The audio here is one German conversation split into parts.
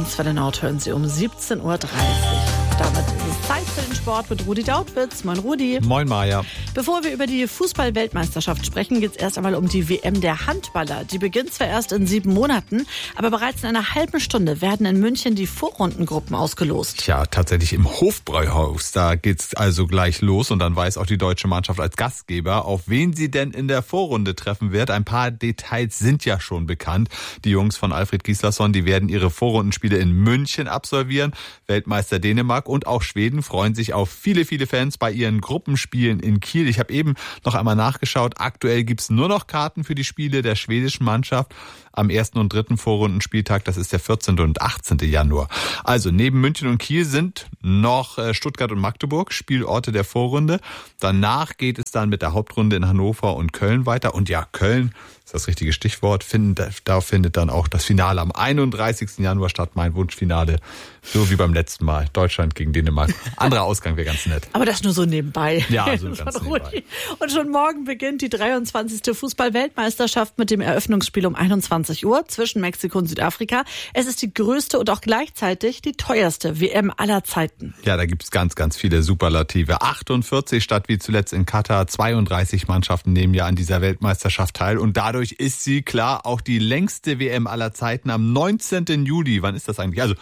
Welle Nord hören Sie um 17.30 Uhr. Damit ist es Zeit für den Sport mit Rudi Dautwitz. Moin Rudi. Moin Maja. Bevor wir über die Fußball-Weltmeisterschaft sprechen, geht es erst einmal um die WM der Handballer. Die beginnt zwar erst in 7 Monaten, aber bereits in einer halben Stunde werden in München die Vorrundengruppen ausgelost. Ja, tatsächlich im Hofbräuhaus. Da geht's also gleich los und dann weiß auch die deutsche Mannschaft als Gastgeber, auf wen sie denn in der Vorrunde treffen wird. Ein paar Details sind ja schon bekannt. Die Jungs von Alfred Gislason, die werden ihre Vorrundenspiele in München absolvieren. Weltmeister Dänemark und auch Schweden freuen sich auf viele, viele Fans bei ihren Gruppenspielen in Kiel. Ich habe eben noch einmal nachgeschaut. Aktuell gibt's nur noch Karten für die Spiele der schwedischen Mannschaft am 1. und 3. Vorrundenspieltag. Das ist der 14. und 18. Januar. Also neben München und Kiel sind noch Stuttgart und Magdeburg Spielorte der Vorrunde. Danach geht es dann mit der Hauptrunde in Hannover und Köln weiter. Und ja, Köln ist das richtige Stichwort. Da findet dann auch das Finale am 31. Januar statt. Mein Wunschfinale, so wie beim letzten Mal. Deutschland gegen Dänemark. Anderer Ausgang wäre ganz nett. Aber das nur so nebenbei. Ja, so ganz nebenbei. Und schon morgen beginnt die 23. Fußball-Weltmeisterschaft mit dem Eröffnungsspiel um 21 Uhr zwischen Mexiko und Südafrika. Es ist die größte und auch gleichzeitig die teuerste WM aller Zeiten. Ja, da gibt's ganz, ganz viele Superlative. 48 statt wie zuletzt in Katar. 32 Mannschaften nehmen ja an dieser Weltmeisterschaft teil. Und dadurch ist sie, klar, auch die längste WM aller Zeiten. Am 19. Juli, wann ist das eigentlich? Also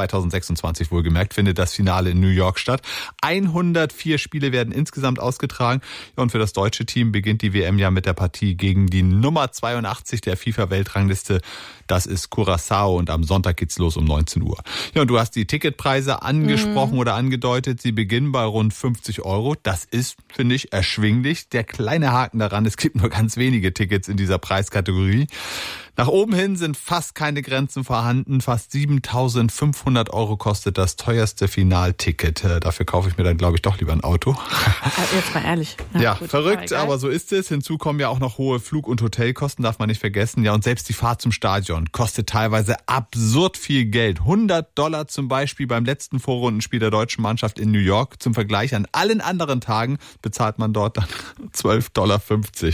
2026 wohlgemerkt, findet das Finale in New York statt. 104 Spiele werden insgesamt ausgetragen. Ja, und für das deutsche Team beginnt die WM ja mit der Partie gegen die Nummer 82 der FIFA-Weltrangliste. Das ist Curaçao und am Sonntag geht's los um 19 Uhr. Ja, und du hast die Ticketpreise angesprochen oder angedeutet. Sie beginnen bei rund 50 Euro. Das ist, finde ich, erschwinglich. Der kleine Haken daran, es gibt nur ganz wenige Tickets in dieser Preiskategorie. Nach oben hin sind fast keine Grenzen vorhanden. Fast 7.500 Euro kostet das teuerste Finalticket. Dafür kaufe ich mir dann, glaube ich, doch lieber ein Auto. Jetzt mal ehrlich. Ja, gut, verrückt, aber so ist es. Hinzu kommen ja auch noch hohe Flug- und Hotelkosten, darf man nicht vergessen. Ja, und selbst die Fahrt zum Stadion kostet teilweise absurd viel Geld. $100 zum Beispiel beim letzten Vorrundenspiel der deutschen Mannschaft in New York. Zum Vergleich, an allen anderen Tagen bezahlt man dort dann $12,50.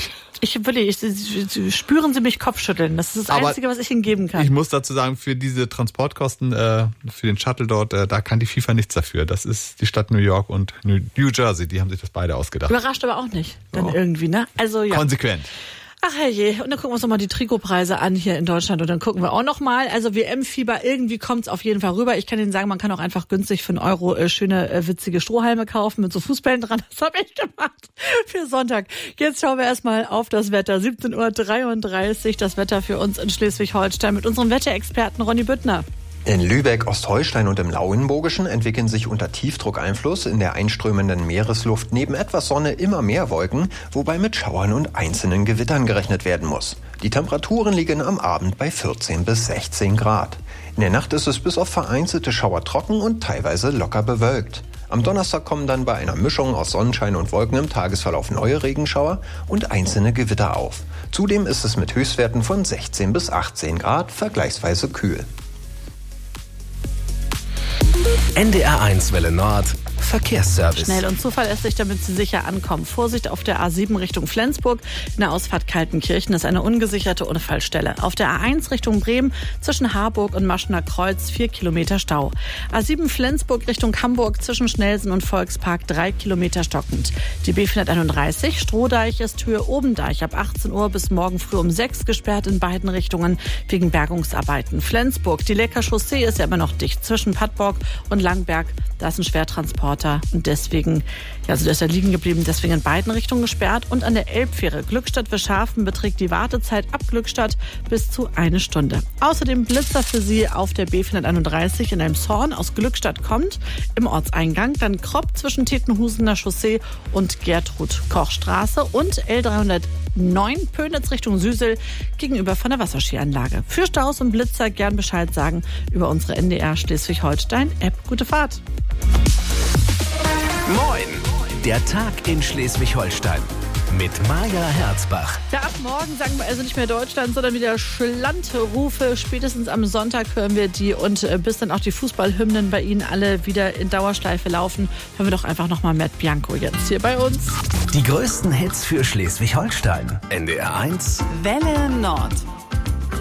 Spüren Sie mich Kopfschütteln. Das ist das Einzige, was ich Ihnen geben kann. Ich muss dazu sagen, für diese Transportkosten, für den Shuttle dort, da kann die FIFA nichts dafür. Das ist die Stadt New York und New Jersey, die haben sich das beide ausgedacht. Überrascht aber auch nicht, dann irgendwie, ne? Also ja. Konsequent. Ach herrje, und dann gucken wir uns noch mal die Trikotpreise an hier in Deutschland und dann gucken wir auch noch mal. Also WM-Fieber, irgendwie kommt's auf jeden Fall rüber. Ich kann Ihnen sagen, man kann auch einfach günstig für €1 schöne, witzige Strohhalme kaufen mit so Fußbällen dran. Das habe ich gemacht für Sonntag. Jetzt schauen wir erstmal auf das Wetter. 17.33 Uhr, das Wetter für uns in Schleswig-Holstein mit unserem Wetterexperten Ronny Büttner. In Lübeck, Ostholstein und im Lauenburgischen entwickeln sich unter Tiefdruckeinfluss in der einströmenden Meeresluft neben etwas Sonne immer mehr Wolken, wobei mit Schauern und einzelnen Gewittern gerechnet werden muss. Die Temperaturen liegen am Abend bei 14 bis 16 Grad. In der Nacht ist es bis auf vereinzelte Schauer trocken und teilweise locker bewölkt. Am Donnerstag kommen dann bei einer Mischung aus Sonnenschein und Wolken im Tagesverlauf neue Regenschauer und einzelne Gewitter auf. Zudem ist es mit Höchstwerten von 16 bis 18 Grad vergleichsweise kühl. NDR1 Welle Nord Verkehrsservice. Schnell und zuverlässig, damit Sie sicher ankommen. Vorsicht auf der A7 Richtung Flensburg. In der Ausfahrt Kaltenkirchen ist eine ungesicherte Unfallstelle. Auf der A1 Richtung Bremen zwischen Harburg und Maschener Kreuz 4 Kilometer Stau. A7 Flensburg Richtung Hamburg zwischen Schnelsen und Volkspark 3 Kilometer stockend. Die B431 Strohdeich ist Höhe Obendeich ab 18 Uhr bis morgen früh um 6 gesperrt in beiden Richtungen wegen Bergungsarbeiten. Flensburg, die Lecker Chaussee ist ja immer noch dicht zwischen Pattborg und Langberg. Da ist ein Schwertransporter und deswegen, also der ist ja liegen geblieben, deswegen in beiden Richtungen gesperrt. Und an der Elbfähre Glückstadt-Wischhafen beträgt die Wartezeit ab Glückstadt bis zu 1 Stunde. Außerdem Blitzer für Sie auf der B431 in Elmshorn aus Glückstadt kommt, im Ortseingang, dann Kropp zwischen Tettenhusener Chaussee und Gertrud-Koch-Straße und L309 Pönitz Richtung Süsel gegenüber von der Wasserskianlage. Für Staus und Blitzer gern Bescheid sagen über unsere NDR Schleswig-Holstein-App. Gute Fahrt! Moin! Der Tag in Schleswig-Holstein mit Maja Herzbach. Ja, ab morgen sagen wir also nicht mehr Deutschland, sondern wieder Schlanterufe. Spätestens am Sonntag hören wir die und bis dann auch die Fußballhymnen bei Ihnen alle wieder in Dauerschleife laufen, hören wir doch einfach nochmal Matt Bianco jetzt hier bei uns. Die größten Hits für Schleswig-Holstein. NDR1 Welle Nord.